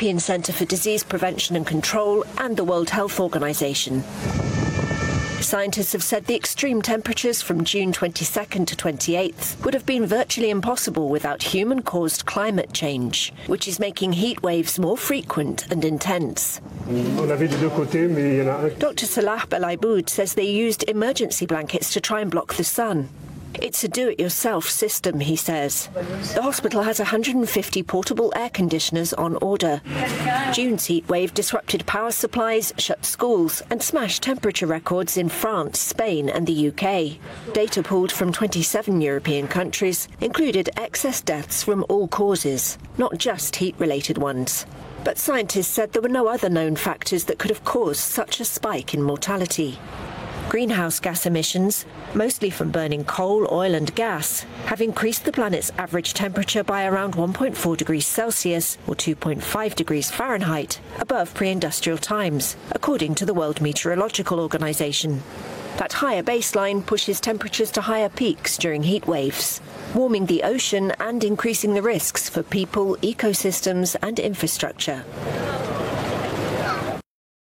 European Centre for Disease Prevention and Control and the World Health Organization. Scientists have said the extreme temperatures from June 22nd to 28th would have been virtually impossible without human-caused climate change, which is making heat waves more frequent and intense. Dr. Salah Belaiboud says they used emergency blankets to try and block the sun. It's a do-it-yourself system, he says. The hospital has 150 portable air conditioners on order. June's heatwave disrupted power supplies, shut schools and smashed temperature records in France, Spain and the UK. Data pulled from 27 European countries included excess deaths from all causes, not just heat-related ones. But scientists said there were no other known factors that could have caused such a spike in mortality. Greenhouse gas emissions, mostly from burning coal, oil and gas, have increased the planet's average temperature by around 1.4 degrees Celsius or 2.5 degrees Fahrenheit above pre-industrial times, according to the World Meteorological Organization. That higher baseline pushes temperatures to higher peaks during heat waves, warming the ocean and increasing the risks for people, ecosystems and infrastructure.